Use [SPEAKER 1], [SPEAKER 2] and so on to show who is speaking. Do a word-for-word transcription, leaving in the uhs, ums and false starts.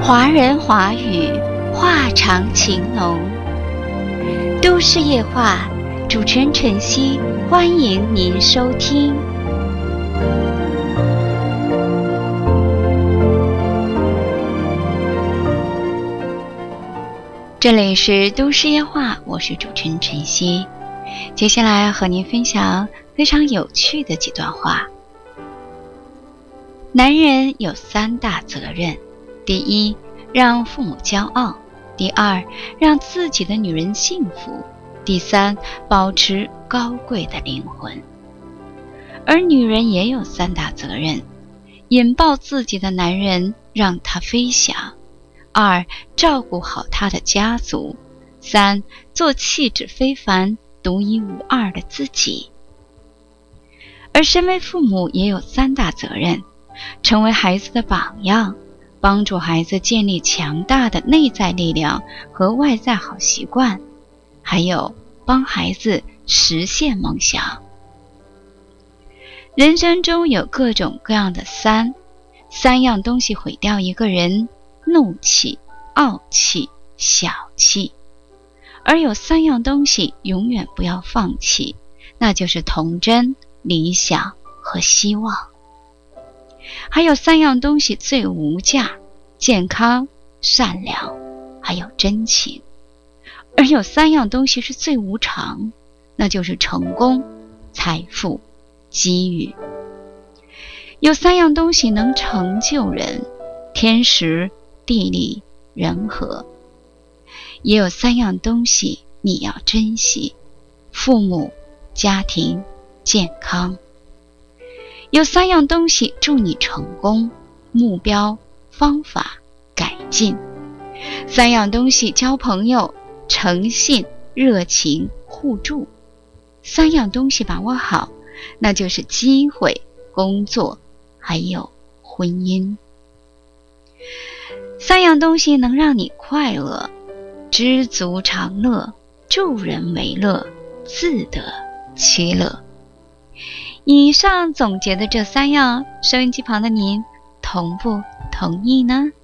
[SPEAKER 1] 华人华语，话长情浓。都市夜话，主持人晨曦，欢迎您收听。这里是都市夜话，我是主持人晨曦。接下来和您分享非常有趣的几段话。男人有三大责任：第一，让父母骄傲；第二，让自己的女人幸福；第三，保持高贵的灵魂。而女人也有三大责任：引爆自己的男人，让他飞翔；二，照顾好他的家族；三，做气质非凡、独一无二的自己。而身为父母也有三大责任：成为孩子的榜样，帮助孩子建立强大的内在力量和外在好习惯，还有帮孩子实现梦想。人生中有各种各样的三，三样东西毁掉一个人：怒气、傲气、小气。而有三样东西永远不要放弃，那就是童真、理想和希望。还有三样东西最无价：健康、善良，还有真情。而有三样东西是最无常，那就是成功、财富、机遇。有三样东西能成就人：天时、地利、人和。也有三样东西你要珍惜：父母、家庭、健康。有三样东西助你成功：目标、方法、改进。三样东西交朋友：诚信、热情、互助。三样东西把握好，那就是机会、工作，还有婚姻。三样东西能让你快乐：知足常乐，助人为乐，自得其乐。以上总结的这三样，收音机旁的您同不同意呢？